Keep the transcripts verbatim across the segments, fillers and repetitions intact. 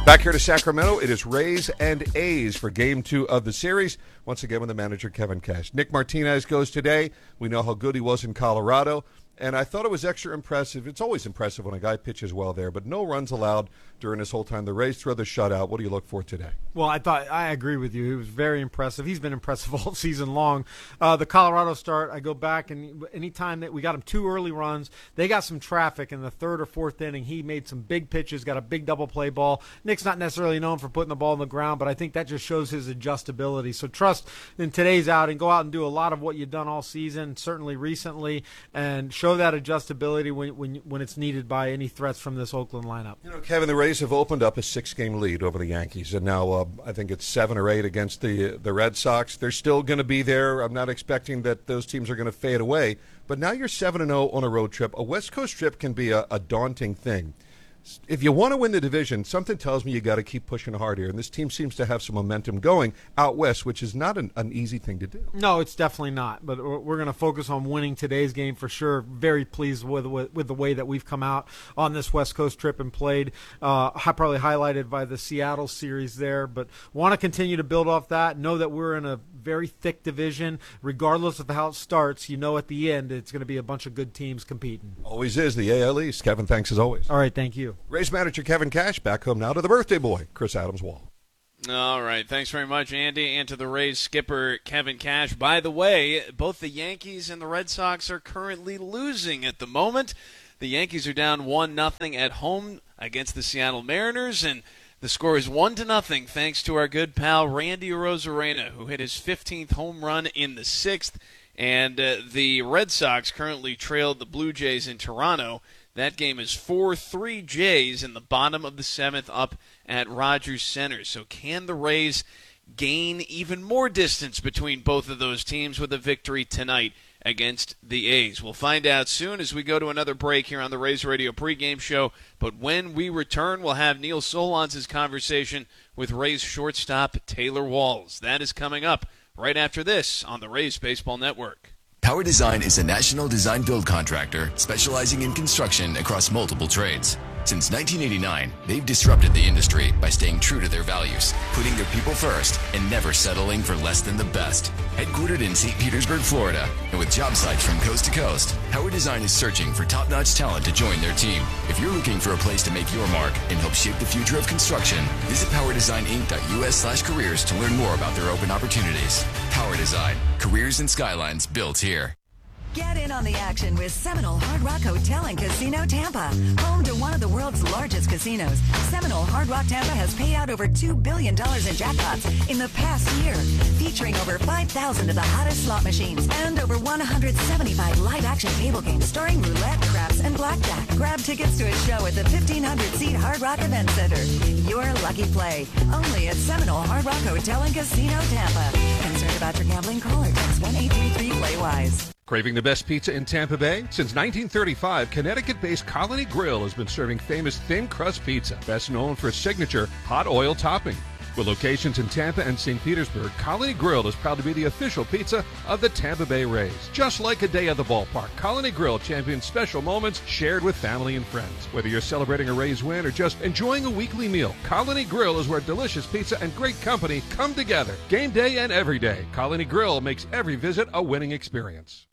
Back here to Sacramento, it is Rays and A's for game two of the series. Once again with the manager, Kevin Cash. Nick Martinez goes today. We know how good he was in Colorado. And I thought it was extra impressive. It's always impressive when a guy pitches well there, but no runs allowed during this whole time. The Rays throw the shutout. What do you look for today? Well, I thought I agree with you. He was very impressive. He's been impressive all season long. Uh, the Colorado start, I go back, and anytime that we got him two early runs, they got some traffic in the third or fourth inning. He made some big pitches, got a big double play ball. Nick's not necessarily known for putting the ball on the ground, but I think that just shows his adjustability. So trust in today's outing. Go out and do a lot of what you've done all season, certainly recently, and show that adjustability when when when it's needed by any threats from this Oakland lineup. You know, Kevin, the Rays have opened up a six-game lead over the Yankees, and now uh, I think it's seven or eight against the the Red Sox. They're still going to be there. I'm not expecting that those teams are going to fade away. But now you're seven and oh on a road trip. A West Coast trip can be a, a daunting thing. If you want to win the division, something tells me you got to keep pushing hard here. And this team seems to have some momentum going out west, which is not an, an easy thing to do. No, it's definitely not. But we're going to focus on winning today's game for sure. Very pleased with with, with the way that we've come out on this West Coast trip and played. Uh, probably highlighted by the Seattle series there. But want to continue to build off that. Know that we're in a very thick division. Regardless of how it starts, you know at the end it's going to be a bunch of good teams competing. Always is, the A L East. Kevin, thanks as always. All right, thank you. Rays manager Kevin Cash back home now to the birthday boy, Chris Adams-Wall. All right, thanks very much, Andy, and to the Rays skipper, Kevin Cash. By the way, both the Yankees and the Red Sox are currently losing at the moment. The Yankees are down one nothing at home against the Seattle Mariners, and the score is one to nothing thanks to our good pal Randy Arozarena, who hit his fifteenth home run in the sixth. And uh, the Red Sox currently trailed the Blue Jays in Toronto. That game is four three Jays in the bottom of the seventh up at Rogers Center. So can the Rays gain even more distance between both of those teams with a victory tonight against the A's? We'll find out soon as we go to another break here on the Rays Radio pregame show. But when we return, we'll have Neil Solondz' conversation with Rays shortstop Taylor Walls. That is coming up right after this on the Rays Baseball Network. Power Design is a national design build contractor specializing in construction across multiple trades. Since nineteen eighty-nine, they've disrupted the industry by staying true to their values, putting their people first, and never settling for less than the best. Headquartered in Saint Petersburg, Florida, and with job sites from coast to coast, Power Design is searching for top-notch talent to join their team. If you're looking for a place to make your mark and help shape the future of construction, visit power design inc dot u s slash careers to learn more about their open opportunities. Power Design, careers and skylines built here. Get in on the action with Seminole Hard Rock Hotel and Casino Tampa. Home to one of the world's largest casinos, Seminole Hard Rock Tampa has paid out over two billion dollars in jackpots in the past year, featuring over five thousand of the hottest slot machines and over one hundred seventy-five live-action table games starring roulette, craps, and blackjack. Grab tickets to a show at the fifteen hundred seat Hard Rock Event Center. Your lucky play, only at Seminole Hard Rock Hotel and Casino Tampa. Concerned about your gambling? Call or text one eight three three play wise. Craving the best pizza in Tampa Bay? Since nineteen thirty-five, Connecticut-based Colony Grill has been serving famous thin crust pizza, best known for its signature hot oil topping. With locations in Tampa and Saint Petersburg, Colony Grill is proud to be the official pizza of the Tampa Bay Rays. Just like a day at the ballpark, Colony Grill champions special moments shared with family and friends. Whether you're celebrating a Rays win or just enjoying a weekly meal, Colony Grill is where delicious pizza and great company come together. Game day and every day, Colony Grill makes every visit a winning experience.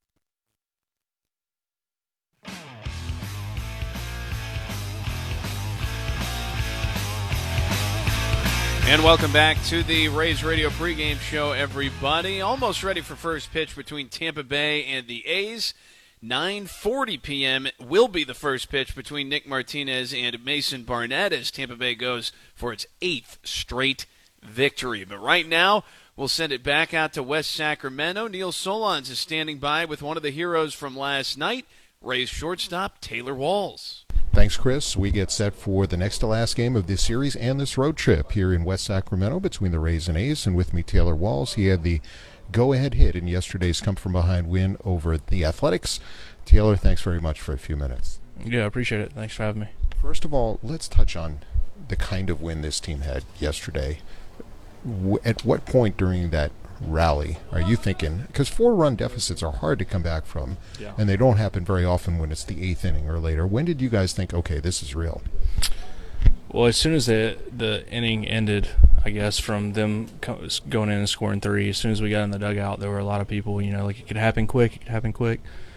And welcome back to the Rays Radio pregame show, everybody. Almost ready for first pitch between Tampa Bay and the A's. nine forty p.m. will be the first pitch between Nick Martinez and Mason Barnett as Tampa Bay goes for its eighth straight victory. But right now, we'll send it back out to West Sacramento. Neil Solondz is standing by with one of the heroes from last night, Rays shortstop Taylor Walls. Thanks, Chris. We get set for the next to last game of this series and this road trip here in West Sacramento between the Rays and A's. And with me, Taylor Walls. He had the go-ahead hit in yesterday's come-from-behind win over the Athletics. Taylor, thanks very much for a few minutes. Yeah, I appreciate it. Thanks for having me. First of all, let's touch on the kind of win this team had yesterday. At what point during that rally are you thinking, because four-run deficits are hard to come back from, yeah. and they don't happen very often when it's the eighth inning or later. When did you guys think, okay, this is real? Well, as soon as the the inning ended, I guess, from them co- going in and scoring three, as soon as we got in the dugout, there were a lot of people, you know, like, it could happen quick, it could happen quick.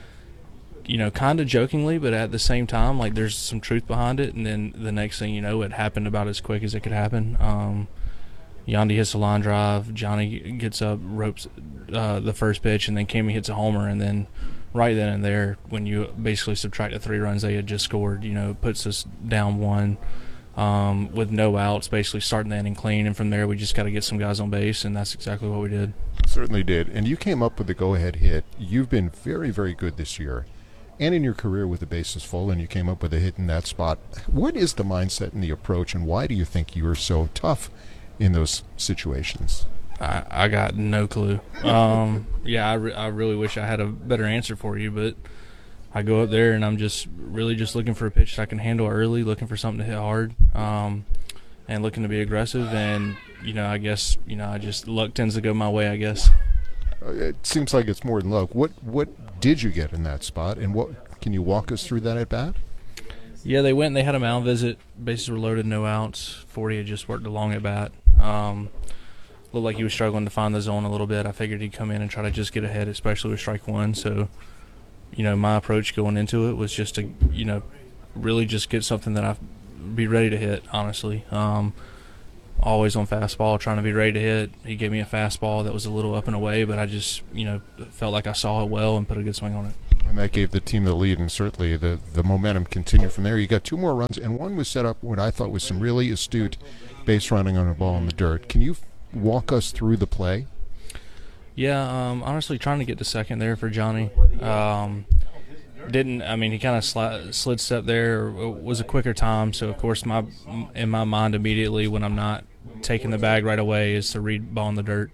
You know, kind of jokingly, but at the same time, like, there's some truth behind it. And then the next thing you know, it happened about as quick as it could happen. Um, Yandy hits a line drive, Johnny gets up, ropes uh, the first pitch, and then Cammy hits a homer, and then right then and there, when you basically subtract the three runs they had just scored, you know, it puts us down one. Um, with no outs, basically starting the inning clean, and from there we just got to get some guys on base, and that's exactly what we did. Certainly did. And you came up with the go-ahead hit. You've been very, very good this year, and in your career with the bases full, and you came up with a hit in that spot. What is the mindset and the approach, and why do you think you are so tough in those situations? I, I got no clue. Um, yeah, I, re- I really wish I had a better answer for you, but I go up there and I'm just really just looking for a pitch that I can handle early, looking for something to hit hard, um, and looking to be aggressive. And, you know, I guess, you know, I just luck tends to go my way, I guess. Uh, it seems like it's more than luck. What what did you get in that spot, and what can you walk us through that at bat? Yeah, they went and they had a mound visit. Bases were loaded, no outs. forty had just worked along at bat. Um, looked like he was struggling to find the zone a little bit. I figured he'd come in and try to just get ahead, especially with strike one. So, you know, my approach going into it was just to, you know, really just get something that I'd be ready to hit, honestly. Um, always on fastball, trying to be ready to hit. He gave me a fastball that was a little up and away, but I just, you know, felt like I saw it well and put a good swing on it. And that gave the team the lead, and certainly the, the momentum continued from there. You got two more runs, and one was set up what I thought was some really astute base running on a ball in the dirt. Can you f- walk us through the play? Yeah, um, honestly, trying to get to second there for Johnny. Um, didn't, I mean, he kind of sli- slid step there. It was a quicker time, so, of course, my in my mind immediately when I'm not taking the bag right away is to read ball in the dirt.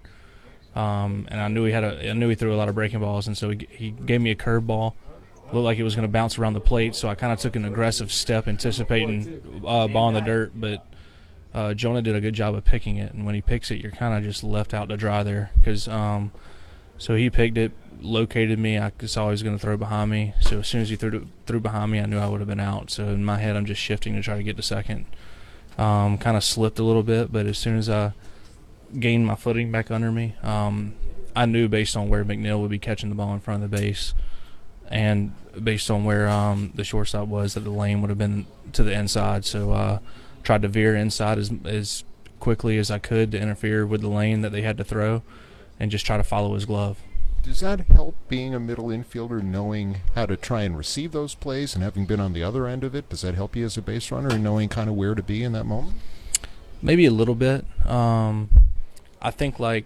Um, and I knew he had a, I knew he threw a lot of breaking balls, and so he, he gave me a curve ball. Looked like it was going to bounce around the plate, so I kind of took an aggressive step, anticipating uh, ball in the dirt. But uh, Jonah did a good job of picking it, and when he picks it, you're kind of just left out to dry there. Cause, um, so he picked it, located me. I saw he was going to throw behind me. So as soon as he threw threw behind me, I knew I would have been out. So in my head, I'm just shifting to try to get to second. Um, kind of slipped a little bit, but as soon as I gained my footing back under me, um, I knew based on where McNeil would be catching the ball in front of the base, and based on where um, the shortstop was, that the lane would have been to the inside. So uh, tried to veer inside as as quickly as I could to interfere with the lane that they had to throw, and just try to follow his glove. Does that help being a middle infielder, knowing how to try and receive those plays and having been on the other end of it? Does that help you as a base runner and knowing kind of where to be in that moment? Maybe a little bit. Um, I think like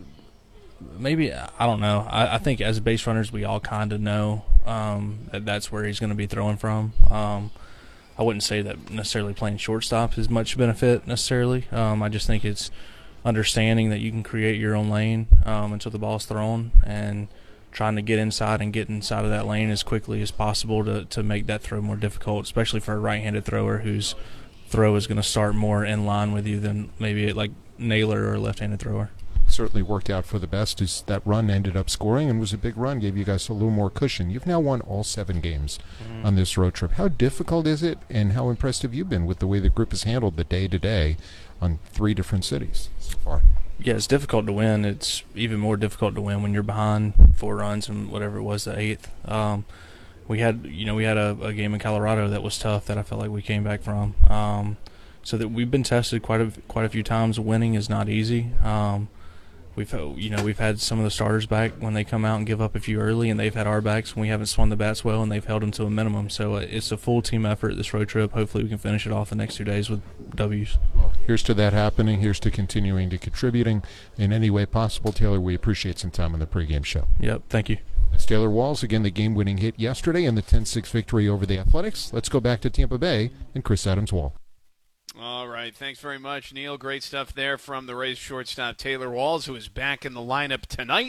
maybe, I don't know. I, I think as base runners we all kind of know um, that that's where he's going to be throwing from. Um, I wouldn't say that necessarily playing shortstop is much benefit necessarily. Um, I just think it's understanding that you can create your own lane um, until the ball's thrown, and trying to get inside and get inside of that lane as quickly as possible to, to make that throw more difficult, especially for a right-handed thrower whose throw is going to start more in line with you than maybe like Naylor or a left-handed thrower. Certainly worked out for the best as that run ended up scoring and was a big run, gave you guys a little more cushion. You've now won all seven games mm-hmm. on this road trip. How difficult is it, and how impressed have you been with the way the group has handled the day-to-day on three different cities so far? Yeah, it's difficult to win. It's even more difficult to win when you're behind four runs and whatever it was, the eighth. Um, we had, you know, we had a, a game in Colorado that was tough that I felt like we came back from. Um, so that we've been tested quite a quite a few times. Winning is not easy. Um, We've you know we've had some of the starters back when they come out and give up a few early, and they've had our backs when we haven't swung the bats well, and they've held them to a minimum. So it's a full team effort this road trip. Hopefully we can finish it off the next two days with W's. Well, here's to that happening. Here's to continuing to contributing in any way possible. Taylor, we appreciate some time on the pregame show. Yep, thank you. That's Taylor Walls, again the game-winning hit yesterday in the ten six victory over the Athletics. Let's go back to Tampa Bay and Chris Adams-Wall. All right, thanks very much, Neil. Great stuff there from the Rays shortstop Taylor Walls, who is back in the lineup tonight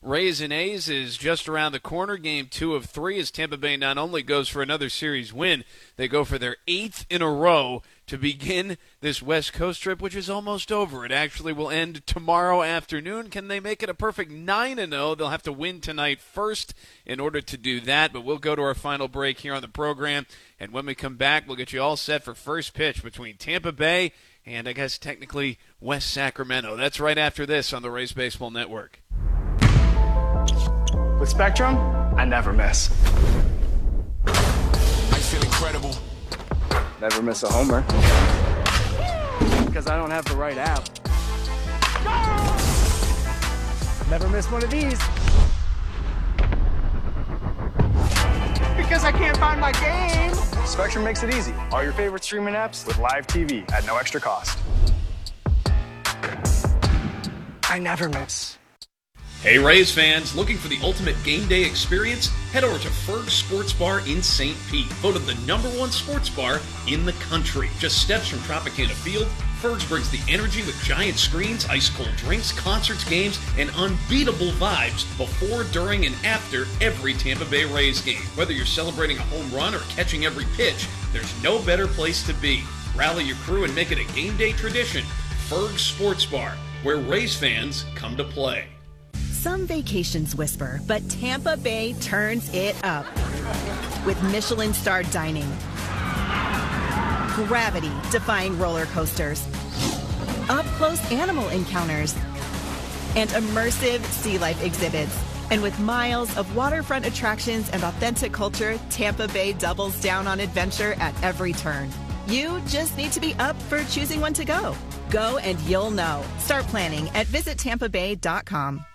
Rays and A's is just around the corner. Game two of three as Tampa Bay not only goes for another series win, they go for their eighth in a row to begin this West Coast trip, which is almost over. It actually will end tomorrow afternoon. Can they make it a perfect nine and oh? They'll have to win tonight first in order to do that, but we'll go to our final break here on the program, and when we come back, we'll get you all set for first pitch between Tampa Bay and, I guess, technically West Sacramento. That's right after this on the Rays Baseball Network. With Spectrum, I never miss. I feel incredible. Never miss a homer. Because I don't have the right app. Never miss one of these. Because I can't find my game. Spectrum makes it easy. All your favorite streaming apps with live T V at no extra cost. I never miss. Hey Rays fans, looking for the ultimate game day experience? Head over to Ferg's Sports Bar in Saint Pete, voted the number one sports bar in the country. Just steps from Tropicana Field, Ferg's brings the energy with giant screens, ice-cold drinks, concerts, games, and unbeatable vibes before, during, and after every Tampa Bay Rays game. Whether you're celebrating a home run or catching every pitch, there's no better place to be. Rally your crew and make it a game day tradition. Ferg's Sports Bar, where Rays fans come to play. Some vacations whisper, but Tampa Bay turns it up with Michelin-starred dining, gravity-defying roller coasters, up-close animal encounters, and immersive sea life exhibits. And with miles of waterfront attractions and authentic culture, Tampa Bay doubles down on adventure at every turn. You just need to be up for choosing one to go. Go and you'll know. Start planning at visit tampa bay dot com.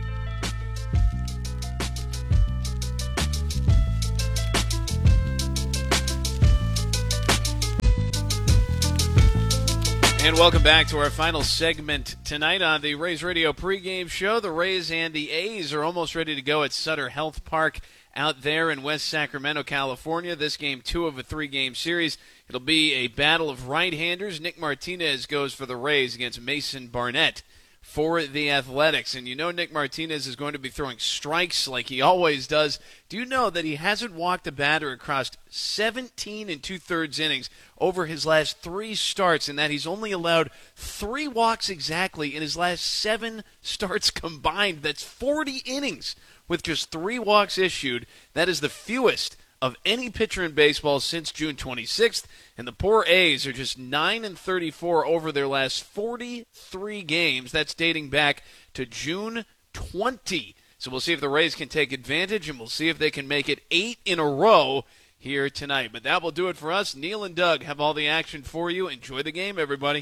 And welcome back to our final segment tonight on the Rays Radio pregame show. The Rays and the A's are almost ready to go at Sutter Health Park out there in West Sacramento, California. This game, two of a three-game series. It'll be a battle of right-handers. Nick Martinez goes for the Rays against Mason Barnett for the Athletics. And you know Nick Martinez is going to be throwing strikes like he always does. Do you know that he hasn't walked a batter across seventeen and two-thirds innings over his last three starts, and that he's only allowed three walks exactly in his last seven starts combined? That's forty innings with just three walks issued. That is the fewest of any pitcher in baseball since June twenty-sixth, and the poor A's are just nine and thirty-four over their last forty-three games. That's dating back to June twentieth. So we'll see if the Rays can take advantage, and we'll see if they can make it eight in a row here tonight. But that will do it for us. Neil and Doug have all the action for you. Enjoy the game, everybody.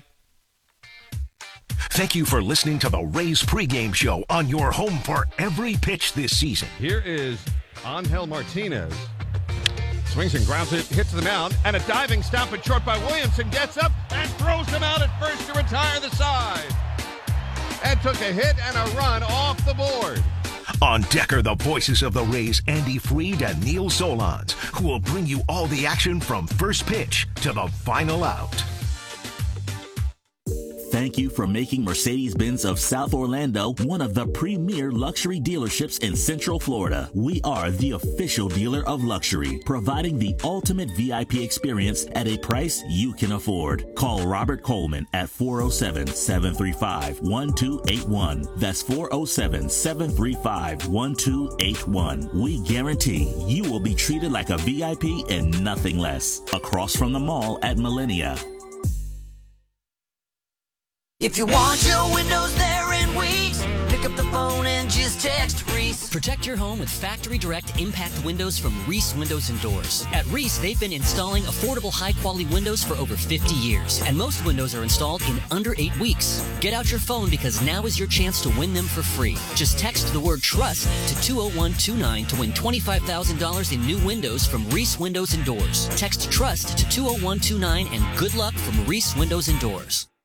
Thank you for listening to the Rays pregame show on your home for every pitch this season. Here is Angel Martinez. Swings and grounds it, hits the mound, and a diving stop at short by Williamson. Gets up and throws him out at first to retire the side. And took a hit and a run off the board. On deck are the voices of the Rays, Andy Freed and Neil Solondz, who will bring you all the action from first pitch to the final out. Thank you for making Mercedes-Benz of South Orlando one of the premier luxury dealerships in Central Florida. We are the official dealer of luxury, providing the ultimate V I P experience at a price you can afford. Call Robert Coleman at four oh seven, seven three five, one two eight one. That's four oh seven, seven three five, one two eight one. We guarantee you will be treated like a V I P and nothing less. Across from the mall at Millennia. If you want your windows there in weeks, pick up the phone and just text Reese. Protect your home with Factory Direct Impact Windows from Reese Windows and Doors. At Reese, they've been installing affordable, high-quality windows for over fifty years, and most windows are installed in under eight weeks. Get out your phone because now is your chance to win them for free. Just text the word TRUST to two oh one two nine to win twenty-five thousand dollars in new windows from Reese Windows and Doors. Text TRUST to two oh one two nine and good luck from Reese Windows and Doors.